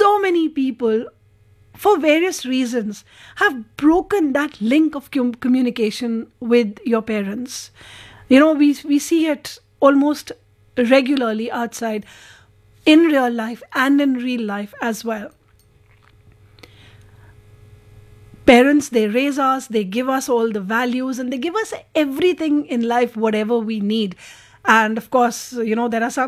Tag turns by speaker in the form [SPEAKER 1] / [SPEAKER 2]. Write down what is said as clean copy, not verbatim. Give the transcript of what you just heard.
[SPEAKER 1] so many people, for various reasons, have broken that link of communication with your parents. We see it almost regularly outside, in real life and in real life as well. Parents, they raise us, they give us all the values, and they give us everything in life, whatever we need. And of course, there are some